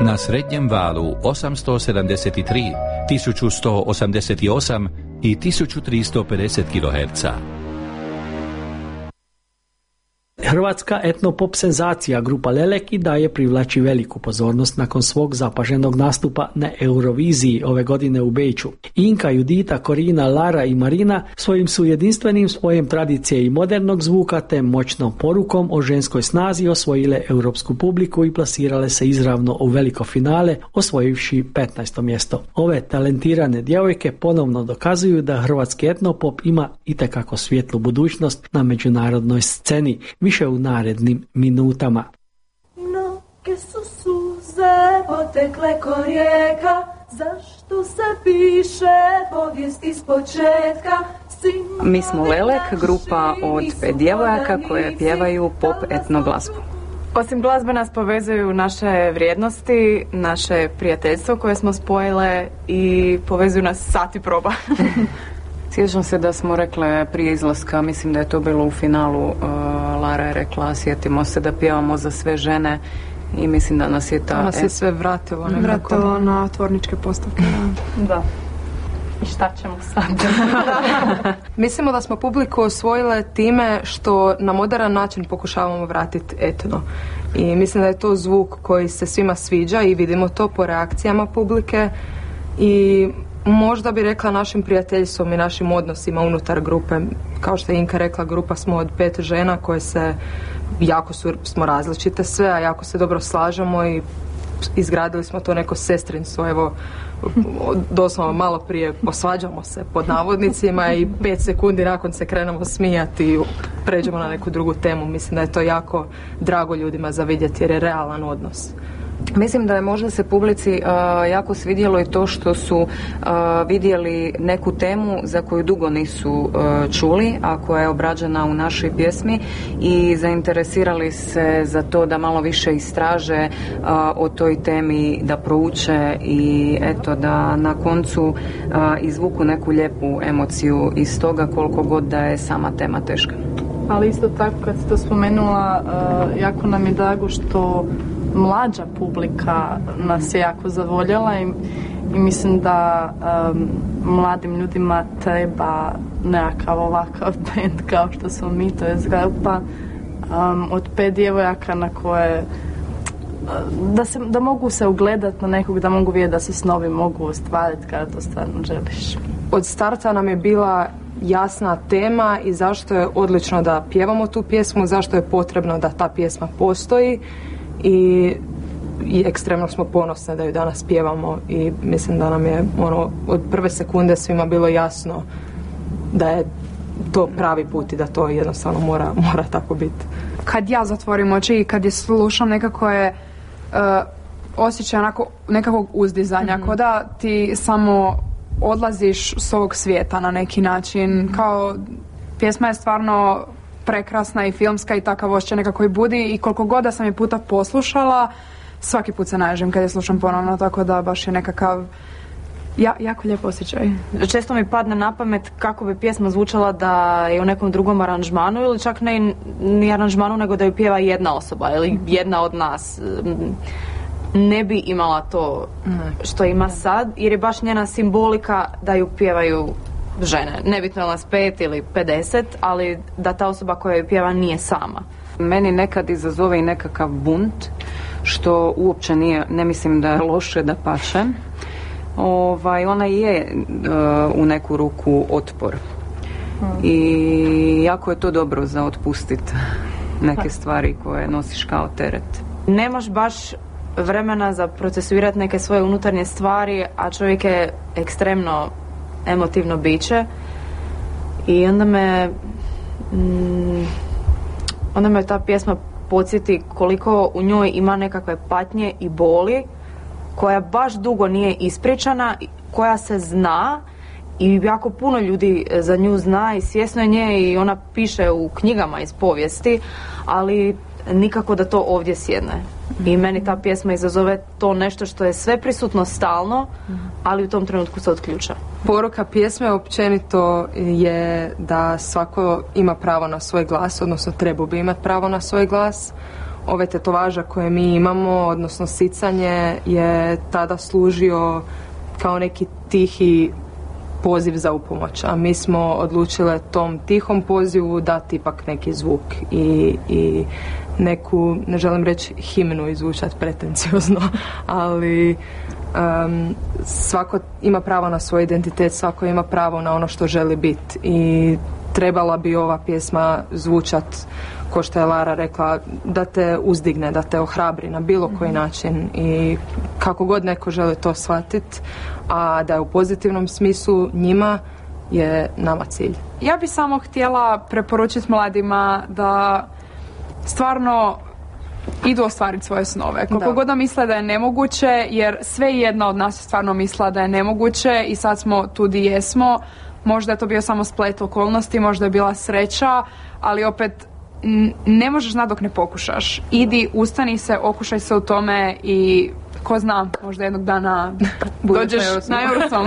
na srednjem valu 873, 1188 i 1350 kHz. Hrvatska etnopop senzacija grupa Lelek i dalje privlači veliku pozornost nakon svog zapaženog nastupa na Euroviziji ove godine u Beču. Inka, Judita, Korina, Lara i Marina svojim su jedinstvenim spojem tradicije i modernog zvuka te moćnom porukom o ženskoj snazi osvojile europsku publiku i plasirale se izravno u veliko finale, osvojivši 15. mjesto. Ove talentirane djevojke ponovno dokazuju da hrvatski etnopop ima itekako svijetlu budućnost na međunarodnoj sceni. Više u narednim minutama. Mnoge su suze potekle ko rijeka, zašto se piše povijest iz početka? Mi smo Lelek, grupa od 5 djevojaka koje pjevaju pop etno glazbu. Osim glazbe nas povezuju naše vrijednosti, naše prijateljstvo koje smo spojile i povezuju nas sati proba. Sjećam se da smo rekle prije izlaska, mislim da je to bilo u finalu, Lara je rekla, sjetimo se da pjevamo za sve žene i mislim da nas je nas je sve vratilo na tvorničke postavke. Da. I šta ćemo sad? Mislimo da smo publiku osvojile time što na moderan način pokušavamo vratiti etno. I mislim da je to zvuk koji se svima sviđa i vidimo to po reakcijama publike i možda bi rekla našim prijateljstvom i našim odnosima unutar grupe. Kao što je Inka rekla, grupa smo od 5 žena koje smo različite sve, a jako se dobro slažemo i izgradili smo to neko sestrinstvo. Evo, doslovno malo prije posvađamo se pod navodnicima i 5 sekundi nakon se krenemo smijati i pređemo na neku drugu temu. Mislim da je to jako drago ljudima za vidjeti jer je realan odnos. Mislim da je možda se publici jako svidjelo i to što su vidjeli neku temu za koju dugo nisu čuli, a koja je obrađena u našoj pjesmi i zainteresirali se za to da malo više istraže o toj temi, da prouče i eto da na koncu izvuku neku lijepu emociju iz toga koliko god da je sama tema teška. Ali isto tako kad si to spomenula, jako nam je drago što mlađa publika nas je jako zavoljela i mislim da mladim ljudima treba nekakav ovakav band kao što smo mi, to je grupa od 5 djevojaka na koje da mogu se ugledati na nekog, da mogu vidjeti da se snovi mogu ostvariti kada to stvarno želiš. Od starta nam je bila jasna tema i zašto je odlično da pjevamo tu pjesmu, zašto je potrebno da ta pjesma postoji i ekstremno smo ponosne da ju danas pjevamo i mislim da nam je od prve sekunde svima bilo jasno da je to pravi put i da to jednostavno mora tako biti. Kad ja zatvorim oči i kad je slušam, nekako je osjećaj nekakvog uzdizanja, kao da ti samo odlaziš s ovog svijeta na neki način, kao pjesma je stvarno prekrasna i filmska i takav osjećaj nekako i budi i koliko god da sam je puta poslušala, svaki put se naježim kad je slušam ponovno, tako da baš je nekakav jako lijep osjećaj. Često mi padne na pamet kako bi pjesma zvučala da je u nekom drugom aranžmanu ili čak ne ni aranžmanu nego da ju pjeva jedna osoba ili jedna od nas. Ne bi imala to što ima sad jer je baš njena simbolika da ju pjevaju žene. Nebitno je nas 5 ili 50, ali da ta osoba koja ju pjeva nije sama. Meni nekad izazove i nekakav bunt, što uopće nije, ne mislim da je loše, da pače. Ona je u neku ruku otpor. I jako je to dobro za otpustiti neke stvari koje nosiš kao teret. Nemaš baš vremena za procesuirati neke svoje unutarnje stvari, a čovjek je ekstremno emotivno biće i onda me ta pjesma podsjeti koliko u njoj ima nekakve patnje i boli koja baš dugo nije ispričana, koja se zna i jako puno ljudi za nju zna i svjesno je nje i ona piše u knjigama iz povijesti, ali nikako da to ovdje sjedne. I meni ta pjesma izazove to nešto što je sve prisutno stalno, ali u tom trenutku se otključa. Poruka pjesme općenito je da svako ima pravo na svoj glas, odnosno trebao bi imati pravo na svoj glas. ove tetovaža koje mi imamo, odnosno sicanje, je tada služio kao neki tihi poziv za upomoć, a mi smo odlučile tom tihom pozivu dati ipak neki zvuk i neku, ne želim reći himnu i zvučati pretenciozno, ali svako ima pravo na svoj identitet, svako ima pravo na ono što želi biti i trebala bi ova pjesma zvučat, ko što je Lara rekla, da te uzdigne, da te ohrabri na bilo koji način i kako god neko želi to shvatiti, a da je u pozitivnom smislu njima, je nama cilj. Ja bi samo htjela preporučiti mladima da stvarno idu ostvariti svoje snove. Koliko god da misle da je nemoguće, jer sve jedna od nas je stvarno mislila da je nemoguće i sad smo tu di jesmo. Možda je to bio samo splet okolnosti, možda je bila sreća, ali opet ne možeš znati dok ne pokušaš. Idi, ustani se, okušaj se u tome i ko zna, možda jednog dana dođeš na Eurosong.